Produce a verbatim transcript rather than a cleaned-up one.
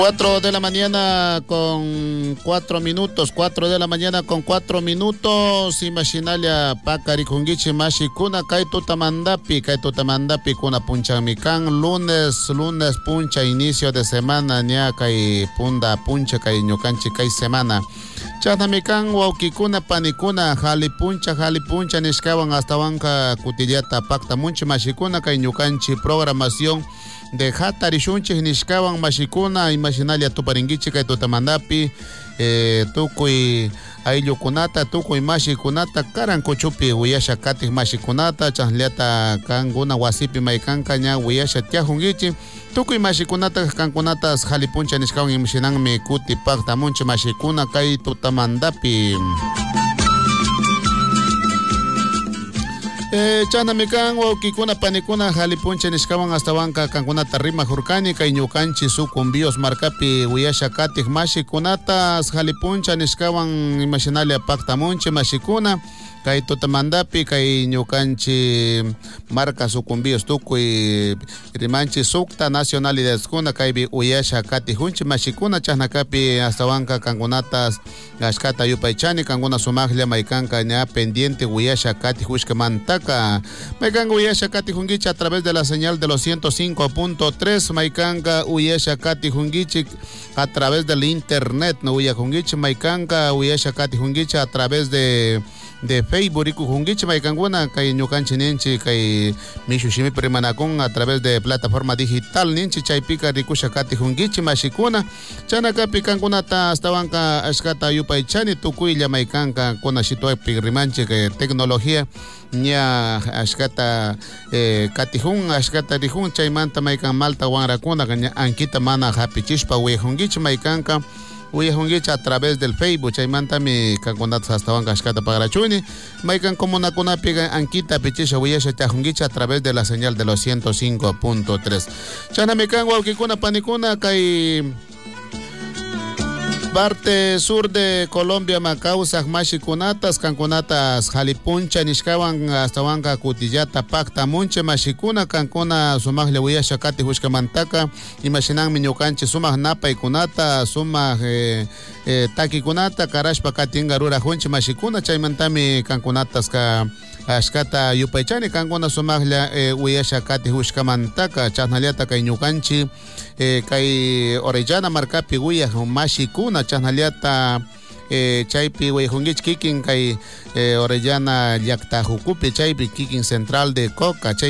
Cuatro de la mañana con cuatro minutos, cuatro de la mañana con cuatro minutos, imaginalia pakari kungichi mashi kuna kai tutamandapi, kai tutamandapi kuna punchamikan, lunes, lunes puncha, inicio de semana, nya kai punda puncha kai ñukanchi kai semana. Chahnamikan waukikuna panikuna, jali puncha, jali puncha, nishkawan hasta wanka kutillata pakta munchi mashikuna kai ñukanchi programación de Hatarishunchi nishkawan mashikuna imaginalia tuparingichi kay tutamandapi eh, tukuy ayllukunata tukuy mashikunata karankuchupi wiyasha katik mashikunata chanllata kankuna wasipi maykanka ña wiyasha tiajungichi tukuy mashikunata kankunata jalipuncha nishkawan imashinanmi kuti paktamunchi mashikuna kay tutamandapi. Eh, chanamikan waukikuna panikuna jalipuncha nishkawan hasta wanka kankunata rima hurkani kay ñukanchi sucumbios markapi wiyasha katik mashikunata jalipuncha nishkawan imaginalia paktamunchi mashikuna kay tutamandapi kay ñukanchi marca sucumbios tukuy rimanchi sukta nacionalidades kuna kaybi uyasha kati hunchi mashikuna chahnakapi hasta wanka kankunatas ashkata yupaychani kankuna sumaqlla maykanka ña pendiente uyasha kati hushka mantaka maykanka uyasha kati hungichi a través de la señal de los ciento cinco punto tres maykanka uyasha kati hungichi a través del internet no uya hungichi maykanka uyasha kati hungichi a través de de Facebook y Kujungichi Maikanguna kay ñukanchi ninchi kay mishushimi primanakun a través de plataforma digital ninchi chaypika rikusha kati jungichi mashikuna chanakapi kankunata hasta wanka ashkata yupaychani tukuylla maykanka kuna shituaypi rimanchi kay tecnología ña ashkata eh, katijun ashkata rijun chaymanta maykan malta wanrakuna ña ankita mana hapichishpa wiyajungichi maykanka Uyahungicha a través del Facebook, chaymanta mi kankunatas hasta wanka ashkata pagarachuni, maykan comunakuna pigan ankita pichisha uyasha chahungicha a través de la señal de los ciento cinco punto tres. Chanamikan waukikuna panikuna kay parte sur de Colombia makausak mashikunatas kankunatas jalipuncha nishkawan hasta wanka kutillata pakta munche mashikuna kankuna sumaqlla wiyasha kati hushkamantaka imashinanmi ñukanchi sumaq napaykunata sumaq eh, eh, takikunata karashpa katinga rurajunchi mashikuna chaymantami kankunatas ka ashkata yupaychani kankuna sumaqlla eh, wiyasha kati hushkamantaka chahnallata kay ñukanchi eh, kay Orellana markapi wiyaj mashikuna chahnallata eh, chaypi wiyajungich kikin kay eh, Orellana llaqta hukupi chaypi kikin central de Coca chay